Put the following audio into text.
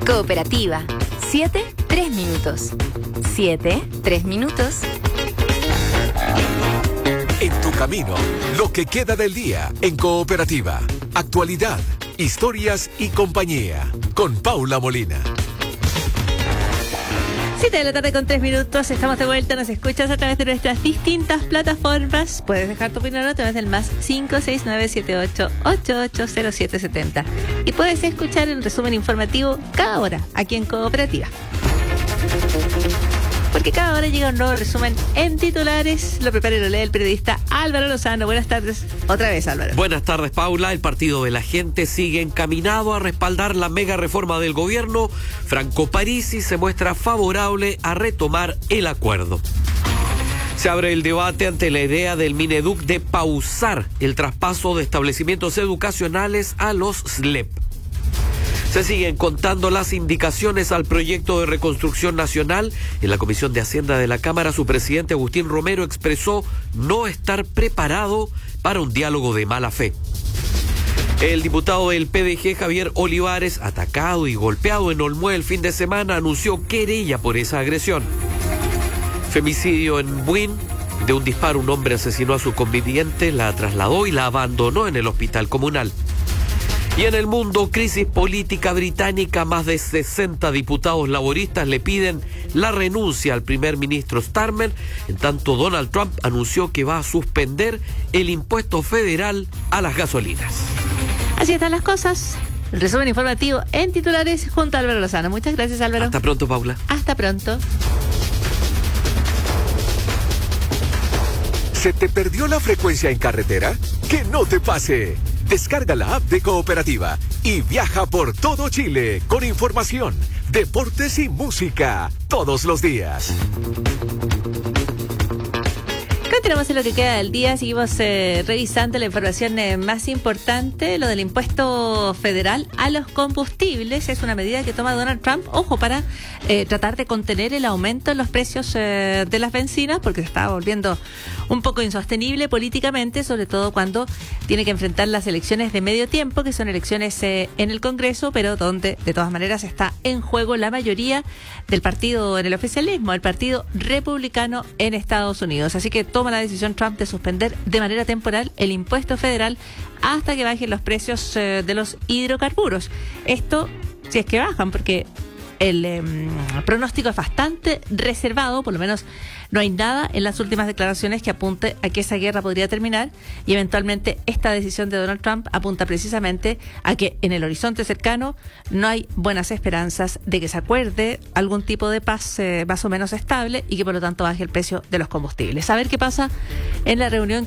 Cooperativa. 7, 3 minutos. 7, 3 minutos. En tu camino, lo que queda del día en Cooperativa. Actualidad, historias y compañía. Con Paula Molina. 7 de la tarde con 3 minutos, estamos de vuelta, nos escuchas a través de nuestras distintas plataformas. Puedes dejar tu opinión a través del más 56978880770. Y puedes escuchar el resumen informativo cada hora aquí en Cooperativa. Porque cada hora llega un nuevo resumen en titulares. Lo prepara y lo lee el periodista Álvaro Lozano. Buenas tardes. Otra vez, Álvaro. Buenas tardes, Paula. El Partido de la Gente sigue encaminado a respaldar la mega reforma del gobierno. Franco Parisi se muestra favorable a retomar el acuerdo. Se abre el debate ante la idea del Mineduc de pausar el traspaso de establecimientos educacionales a los SLEP. Se siguen contando las indicaciones al proyecto de reconstrucción nacional. En la Comisión de Hacienda de la Cámara, su presidente Agustín Romero expresó no estar preparado para un diálogo de mala fe. El diputado del PDG, Javier Olivares, atacado y golpeado en Olmué el fin de semana, anunció querella por esa agresión. Femicidio en Buin. De un disparo, un hombre asesinó a su conviviente, la trasladó y la abandonó en el hospital comunal. Y en el mundo, crisis política británica, más de 60 diputados laboristas le piden la renuncia al primer ministro Starmer, en tanto Donald Trump anunció que va a suspender el impuesto federal a las gasolinas. Así están las cosas. El resumen informativo en titulares junto a Álvaro Lozano. Muchas gracias, Álvaro. Hasta pronto, Paula. Hasta pronto. ¿Se te perdió la frecuencia en carretera? ¡Que no te pase! Descarga la app de Cooperativa y viaja por todo Chile con información, deportes y música todos los días. Continuamos en lo que queda del día, seguimos revisando la información más importante, lo del impuesto federal a los combustibles. Es una medida que toma Donald Trump, ojo, para tratar de contener el aumento en los precios de las bencinas, porque se está volviendo un poco insostenible políticamente, sobre todo cuando tiene que enfrentar las elecciones de medio tiempo, que son elecciones en el Congreso, pero donde de todas maneras está en juego la mayoría del partido en el oficialismo, el Partido Republicano en Estados Unidos. Así que toma la decisión Trump de suspender de manera temporal el impuesto federal hasta que bajen los precios de los hidrocarburos. Esto, si es que bajan, porque el pronóstico es bastante reservado, por lo menos no hay nada en las últimas declaraciones que apunte a que esa guerra podría terminar, y eventualmente esta decisión de Donald Trump apunta precisamente a que en el horizonte cercano no hay buenas esperanzas de que se acuerde algún tipo de paz más o menos estable y que por lo tanto baje el precio de los combustibles. A ver qué pasa en la reunión